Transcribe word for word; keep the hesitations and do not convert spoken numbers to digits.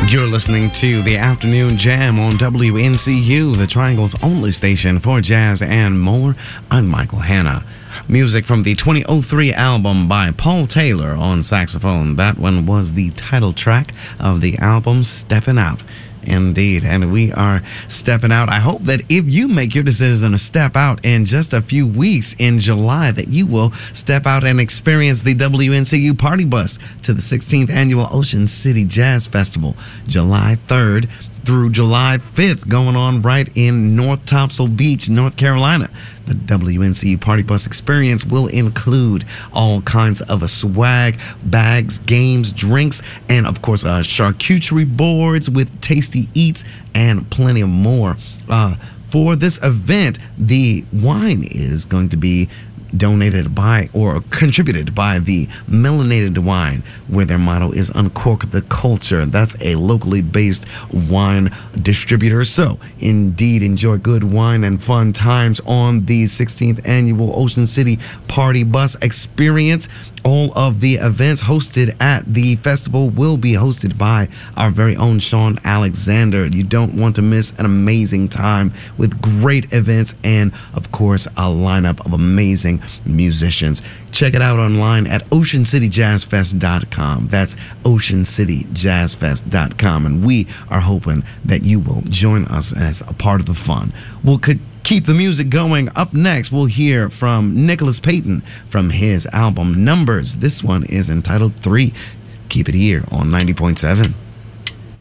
You're listening to the Afternoon Jam on W N C U, the Triangle's only station for jazz and more. I'm Michael Hanna. Music from the twenty oh three album by Paul Taylor on saxophone. That one was the title track of the album, Steppin' Out. Indeed, and we are stepping out. I hope that if you make your decision to step out in just a few weeks in July, that you will step out and experience the W N C U Party Bus to the sixteenth Annual Ocean City Jazz Festival, July third through July fifth, going on right in North Topsail Beach, North Carolina. The W N C U Party Bus experience will include all kinds of a swag, bags, games, drinks, and of course uh, charcuterie boards with tasty eats and plenty of more. Uh, for this event, the wine is going to be donated by or contributed by the Melanated Wine, where their motto is Uncork the Culture. That's a locally based wine distributor. So indeed, enjoy good wine and fun times on the sixteenth Annual Ocean City Party Bus experience. All of the events hosted at the festival will be hosted by our very own Sean Alexander. You don't want to miss an amazing time with great events and, of course, a lineup of amazing musicians. Check it out online at ocean city jazz fest dot com. That's ocean city jazz fest dot com. And we are hoping that you will join us as a part of the fun. We'll could keep the music going. Up next, we'll hear from Nicholas Payton from his album Numbers. This one is entitled Three. Keep it here on ninety point seven.